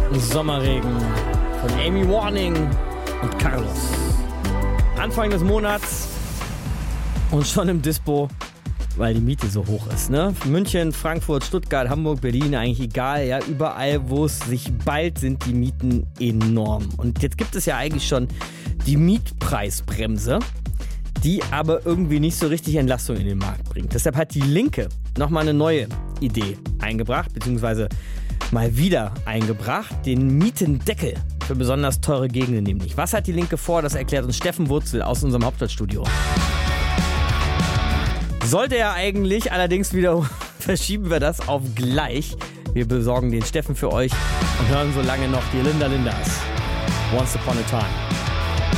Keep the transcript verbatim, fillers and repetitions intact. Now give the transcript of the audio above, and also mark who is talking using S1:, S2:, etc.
S1: Sommerregen von Amy Warning und Carlos. Anfang des Monats und schon im Dispo, weil die Miete so hoch ist, ne? München, Frankfurt, Stuttgart, Hamburg, Berlin, eigentlich egal, ja, überall, wo es sich ballt, sind die Mieten enorm. Und jetzt gibt es ja eigentlich schon die Mietpreisbremse, die aber irgendwie nicht so richtig Entlastung in den Markt bringt. Deshalb hat die Linke nochmal eine neue Idee eingebracht, beziehungsweise mal wieder eingebracht, den Mietendeckel für besonders teure Gegenden nämlich. Was hat die Linke vor? Das erklärt uns Steffen Wurzel aus unserem Hauptstadtstudio. Sollte er eigentlich, allerdings wieder verschieben wir das auf gleich. Wir besorgen den Steffen für euch und hören so lange noch die Linda Lindas. Once Upon a Time.